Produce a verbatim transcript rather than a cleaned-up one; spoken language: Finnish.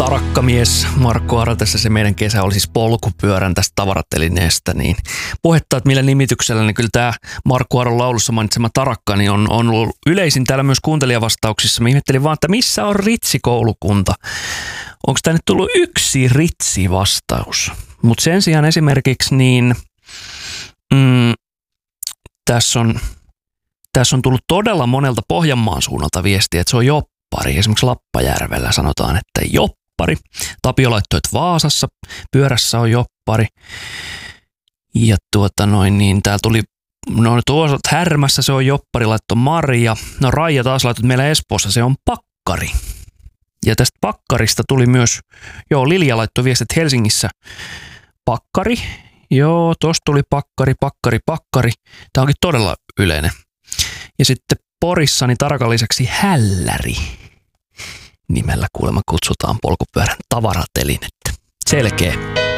Tarakkamies Markku Aro tässä, se meidän kesä oli siis polkupyörän tästä tavaratelineestä, niin puhetta, että millä nimityksellä, niin kyllä tämä Markku Aron laulussa mainitsema tarakka niin on, on ollut yleisin täällä myös kuuntelijavastauksissa. Mä ihmettelin vaan, että missä on ritsikoulukunta? Onko tämä nyt tullut yksi ritsi-vastaus? Mutta sen sijaan esimerkiksi niin mm, tässä on, tässä on tullut todella monelta Pohjanmaan suunnalta viestiä, että se on joppari. Esimerkiksi Lappajärvellä sanotaan, että joppari. Tapio laittoi, että Vaasassa pyörässä on joppari. Ja tuota noin, niin täällä tuli, no tuossa Härmässä se on joppari, laittoi Maria. No Raija taas laittoi, että meillä Espoossa se on pakkari. Ja tästä pakkarista tuli myös, joo Lilja laittoi viesti, että Helsingissä pakkari. Joo, tosta tuli pakkari, pakkari, pakkari. Tämä onkin todella yleinen. Ja sitten Porissa niin tarakan lisäksi hälläri nimellä kuulemma kutsutaan polkupyörän tavaratelinettä. Selkeä.